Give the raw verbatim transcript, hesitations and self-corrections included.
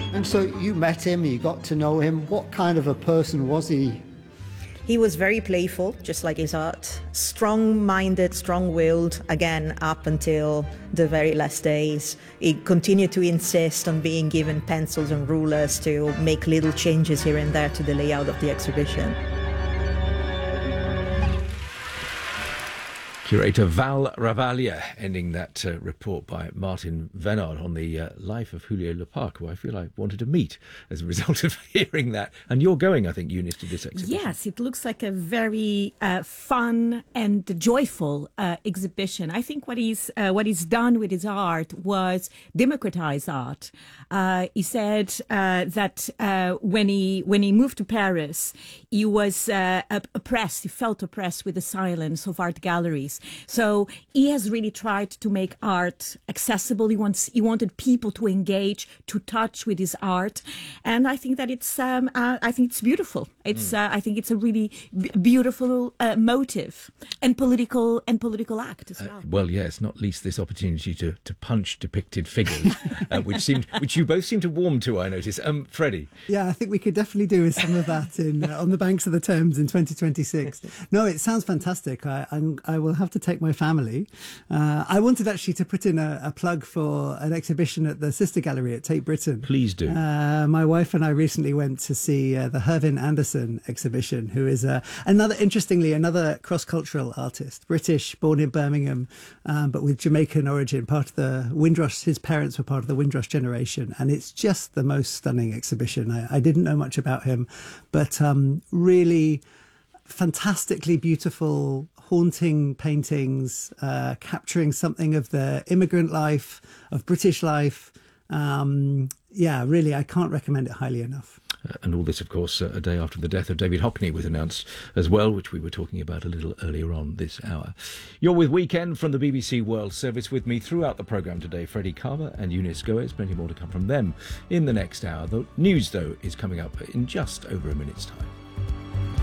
And so you met him, you got to know him. What kind of a person was he? He was very playful, just like his art. Strong-minded, strong-willed, again, up until the very last days. He continued to insist on being given pencils and rulers to make little changes here and there to the layout of the exhibition. Curator Val Ravaglia ending that uh, report by Martin Venard on the uh, life of Julio Leparc, who I feel I wanted to meet as a result of hearing that. And you're going, I think, Eunice, to this exhibition. Yes, it looks like a very uh, fun and joyful uh, exhibition. I think what he's uh, what he's done with his art was democratize art. Uh, he said uh, that uh, when he when he moved to Paris, he was uh, oppressed. He felt oppressed with the silence of art galleries. So he has really tried to make art accessible. He wants, he wanted people to engage, to touch with his art, and I think that it's, um, uh, I think it's beautiful. It's, mm. uh, I think it's a really b- beautiful uh, motive and political and political act as well. Uh, well, yes, not least this opportunity to to punch depicted figures, uh, which seemed, which you both seem to warm to. I notice, um, Freddie. Yeah, I think we could definitely do with some of that in uh, on the banks of the Thames in twenty twenty-six. No, it sounds fantastic. I I'm, I will have to take my family. Uh, I wanted actually to put in a, a plug for an exhibition at the Sister Gallery at Tate Britain. Please do. Uh, my wife and I recently went to see uh, the Hervin Anderson exhibition, who is uh, another, interestingly, another cross-cultural artist, British, born in Birmingham, um, but with Jamaican origin, part of the Windrush, his parents were part of the Windrush generation, and it's just the most stunning exhibition. I, I didn't know much about him, but um, really fantastically beautiful, haunting paintings, uh, capturing something of the immigrant life, of British life. Um, yeah, really, I can't recommend it highly enough. Uh, and all this, of course, uh, a day after the death of David Hockney was announced as well, which we were talking about a little earlier on this hour. You're with Weekend from the B B C World Service. With me throughout the programme today, Freddie Carver and Eunice Goetz. Plenty more to come from them in the next hour. The news, though, is coming up in just over a minute's time.